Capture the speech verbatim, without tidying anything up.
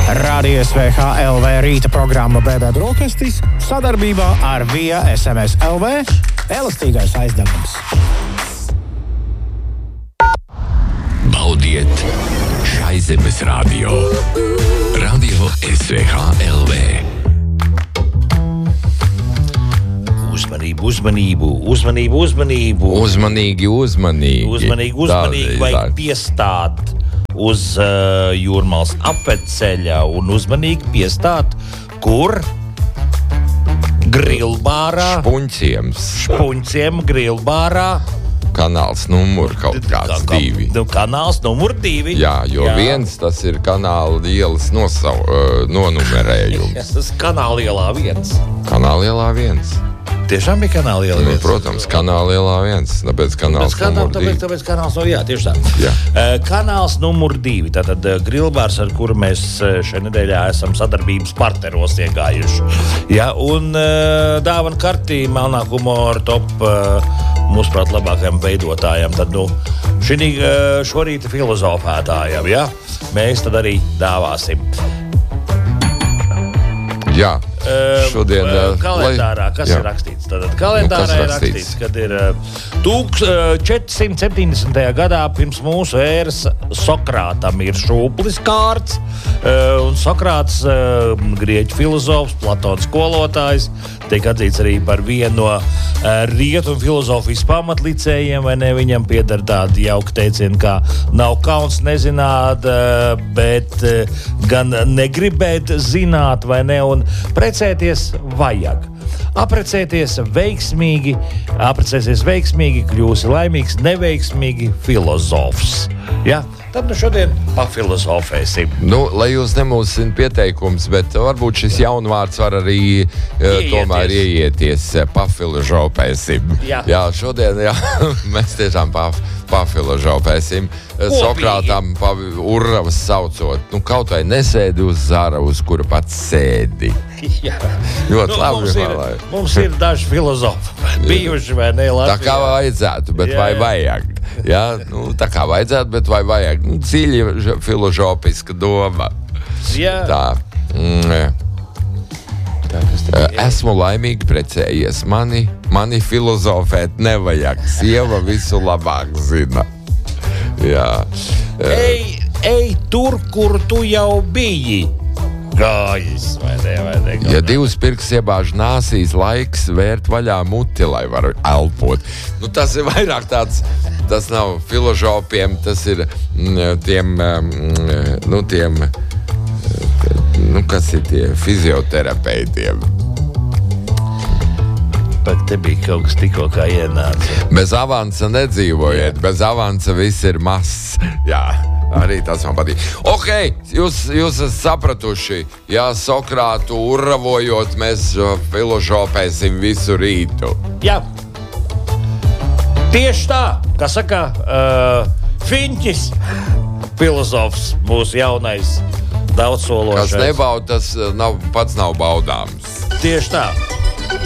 Radio S V H L V rīta programma B B Brokastis sadarbībā ar Via S M S L V elastīgais aizdevums. Baudiet šai zemes radio. Radio S V H L V. Uzmanību, uzmanību, uzmanību, uzmanību. Uzmanīgi, uzmanīgi. Uzmanīgi, uzmanīgi, vajag piestāt uz uh, Jūrmālas apveceļa un uzmanīgi piestāt, kur grilbārā. Špuņciem. Špuņciem grilbārā. Kanāls numur kaut kāds Kā, divi. Nu, kanāls numur divi. Jā, jo Jā. viens tas ir kanāla ielas nosau, uh, nonumerējums. Tas ir kanāla ielā viens. Kanāla ielā viens. Tiešām bija kanāla ielā Nu, viens? protams, kanāla ielā viens. Tāpēc kanāls Tāpēc, numur tāpēc, divi. tāpēc kanāls no, jā, tieši tā. Jā. Uh, kanāls numur divi. Tātad uh, grilbārs, ar kuru mēs uh, šajā nedēļā esam sadarbības partneros iegājuši. Jā, un uh, dāvana kartī melnā humora top uh, mūsuprāt labākajam veidotājam. Tad, nu, šī uh, šorīt filozofētājam, jā, mēs tad arī dāvāsim. Jā. Šodien, uh, kalendārā, kas lai, ir rakstīts? Tātad kalendārā nu, ir rakstīts, kad ir uh, četrsimt septiņdesmitajā gadā pirms mūsu ēras Sokrātam ir šūplis kārts, uh, un Sokrāts, uh, grieķu filozofs, Platona skolotājs, tiek atzīts arī par vienu no uh, rietumu filozofijas pamatlicējiem, vai ne? Viņam pieder tādi jauki teicieni, kā nav kauns nezināt, uh, bet uh, gan negribēt zināt, vai ne? Un precēties vajag. Aprecēties veiksmīgi, aprecēties veiksmīgi, kļūsi laimīgs, neveiksmīgi filozofs. Ja? Tad nu šodien pafilozofēsim. Nu, lai jūs nemūsina pieteikums, bet varbūt šis jaunvārds var arī ieieties. tomēr ieieties, pafilozofēsim. Jā. jā, šodien jā, mēs tiešām paf, pafilozofēsim. Sokrātam pa urravas saucot, nu kaut vai nesēdi uz zara, uz kura pats sēdi. Jā. Ļoti nu, labi. Mums ir, mums ir daži filozofi bijuši, vai ne? Latvijā. Tā kā vajadzētu, bet jā, vai jā. vajag? Jā, nu, tā kā vajadzētu, bet vai vajag? Nu, dziļi filozofiska doma. Jā. Tā. Mm, Esmu laimīgi precējies. Mani, mani filozofēt nevajag. Sieva visu labāk zina. Jā. Ej, ej tur, kur tu jau biji. Gājis, vai ne, vai ne? Ja divas pirksts iebāž nāsīs, laiks vērt vaļā muti, lai var elpot. Nu, tas ir vairāk tāds, tas nav filozofiem, tas ir mm, tiem, mm, nu, tiem, nu, kas ir tie fizioterapeitiem. Bet te bija kaut kas tikko kā ienāca. Bez avansa nedzīvojiet, bez avansa viss ir mazs. Jā. Arī tas man patīk. Ok, jūs, jūs esat sapratuši, ja Sokrātu urravojot, mēs filozofēsim visu rītu. Jā. Tieši tā, kā saka uh, Fiņķis, filozofs, mūsu jaunais daudzsološais. Kas nebauda, tas nav, pats nav baudāms. Tieši tā.